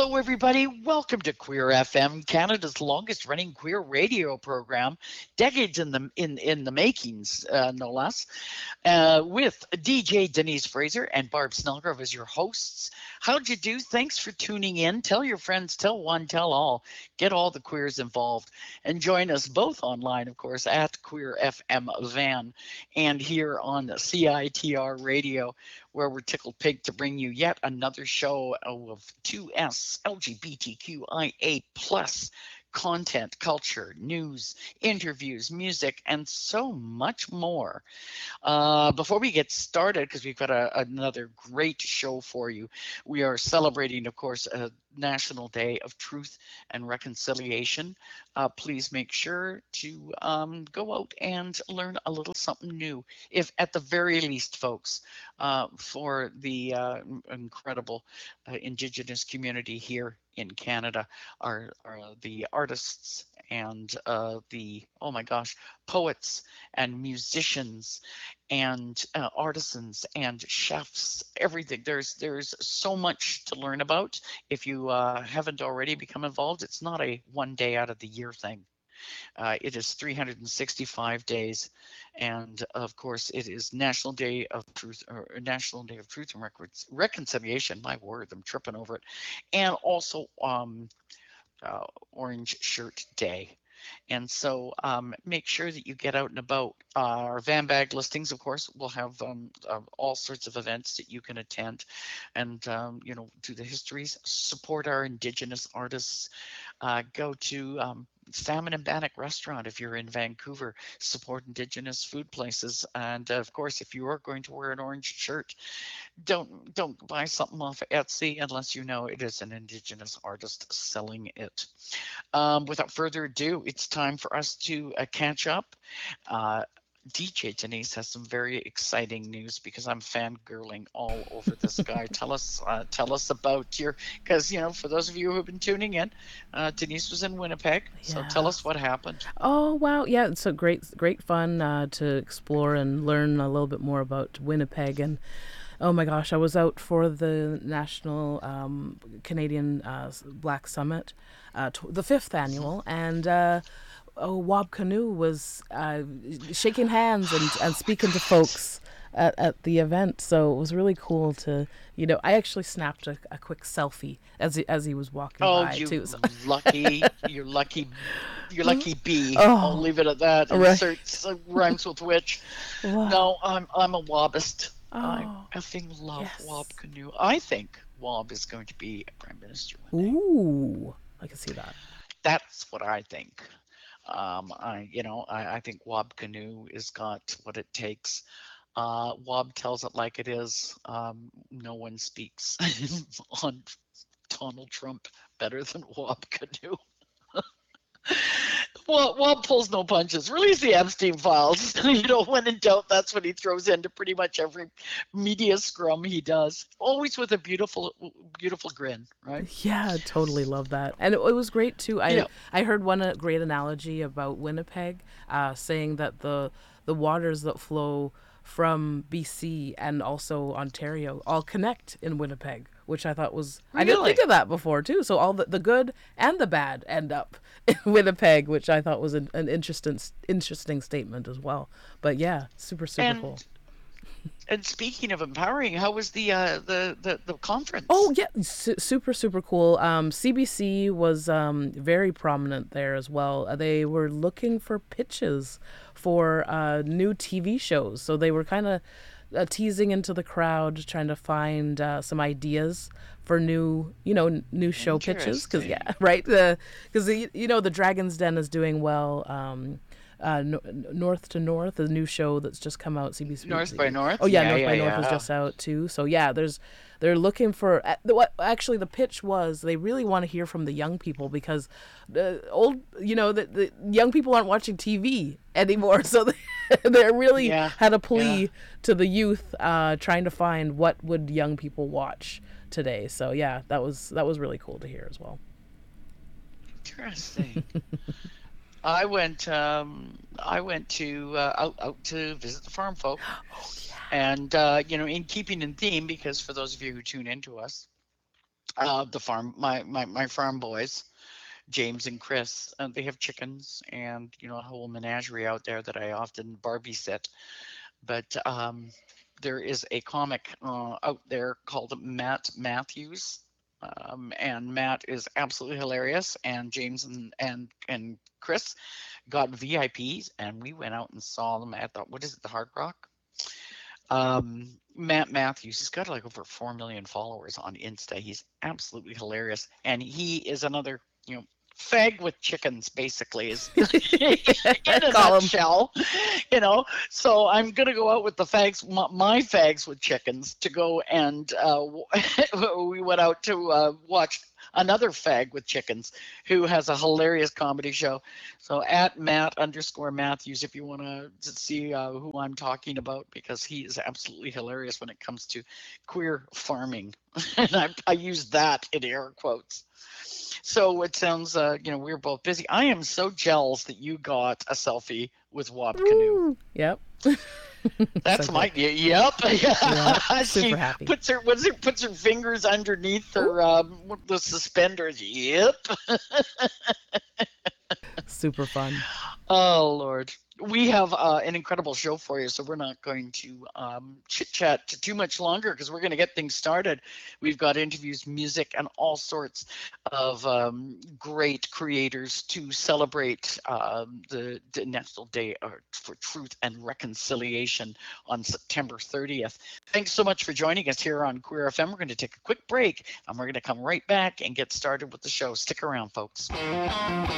Hello, everybody. Welcome to Queer FM, Canada's longest-running queer radio program, decades in the makings, no less. With DJ Denise Fraser and Barb Snellgrove as your hosts. How'd you do? Thanks for tuning in. Tell your friends, tell one, tell all. Get all the queers involved, and join us both online, of course, at Queer FM Van, and here on CITR Radio, where we're tickled pink to bring you yet another show of 2S LGBTQIA plus content, culture, news, interviews, music, and so much more. Before we get started, because we've got another great show for you, we are celebrating, of course, a National Day of Truth and Reconciliation. Please make sure to go out and learn a little something new, if at the very least, folks, for the incredible Indigenous community here in Canada, are the artists and the, oh my gosh, poets and musicians and artisans and chefs, everything. There's so much to learn about. If you haven't already become involved, it's not a one day out of the year thing. It is 365 days, and of course, it is National Day of Truth, or National Day of Truth and Reconciliation. My word, I'm tripping over it, and also Orange Shirt Day. And so make sure that you get out and about. Our van bag listings, of course, will have all sorts of events that you can attend and, do the histories, support our Indigenous artists, go to Salmon and Bannock Restaurant if you're in Vancouver, support Indigenous food places. And of course, if you are going to wear an orange shirt, don't buy something off of Etsy unless you know it is an Indigenous artist selling it. Without further ado, it's time for us to catch up. DJ Denise has some very exciting news because I'm fangirling all over this guy. Tell us about because for those of you who have been tuning in, Denise was in Winnipeg. So tell us what happened. Oh wow, yeah, it's a great fun to explore and learn a little bit more about Winnipeg. And oh my gosh, I was out for the National Canadian Black Summit, the 5th annual, and Wab Kinew was shaking hands and speaking to folks at the event. So it was really cool to, I actually snapped a quick selfie as he was walking by too. So. You're lucky bee. I'll leave it at that. Inserts rhymes with which. Wow. No, I'm a Wabist. I effing love Wab Kinew. I think Wab is going to be a prime minister one day. Ooh, I can see that. That's what I think. I think Wab Kinew has got what it takes. Wab tells it like it is. No one speaks on Donald Trump better than Wab Kinew. Wab pulls no punches. Release the Epstein files. When in doubt, that's what he throws into pretty much every media scrum he does. Always with a beautiful, beautiful grin, right? Yeah, I totally love that. And it was great too. I heard one great analogy about Winnipeg, saying that the waters that flow from BC and also Ontario all connect in Winnipeg, which I thought was, really? I didn't think of that before too. So all the good and the bad end up in Winnipeg, which I thought was an interesting statement as well. But yeah, super cool. And speaking of empowering, how was the conference? Oh yeah, super cool. CBC was very prominent there as well. They were looking for pitches for new TV shows, so they were kind of teasing into the crowd, trying to find some ideas for new show pitches. Because the Dragon's Den is doing well. North to North, a new show that's just come out. CBC. North by North. Oh yeah, North by North was just out too. So yeah, they're looking for. Actually, the pitch was they really want to hear from the young people because the young people aren't watching TV anymore. So they really had a plea to the youth, trying to find what would young people watch today. So yeah, that was really cool to hear as well. Interesting. I went to out to visit the farm folk, and in keeping in theme, because for those of you who tune into us, the farm, my farm boys, James and Chris, they have chickens and, you know, a whole menagerie out there that I often Barbie sit. But there is a comic out there called Matt Matthews. And Matt is absolutely hilarious. And James and Chris got VIPs, and we went out and saw them at the Hard Rock? Matt Matthews, he's got like over 4 million followers on Insta. He's absolutely hilarious. And he is another, you know, fag with chickens, basically, is in a nutshell, you know. So I'm gonna go out with the fags, my fags with chickens, to go and we went out to watch another fag with chickens who has a hilarious comedy show. So at Matt_Matthews, if you want to see who I'm talking about, because he is absolutely hilarious when it comes to queer farming. And I use that in air quotes. So it sounds, you know, we're both busy. I am so jealous that you got a selfie with Wab Canoe. Yep. That's so my, yep. Yeah, super happy. Puts her fingers underneath her the suspenders. Yep. Super fun. Oh, Lord. We have an incredible show for you, so we're not going to chit-chat too much longer because we're going to get things started. We've got interviews, music, and all sorts of great creators to celebrate the National Day for Truth and Reconciliation on September 30th. Thanks so much for joining us here on Queer FM. We're going to take a quick break, and we're going to come right back and get started with the show. Stick around, folks.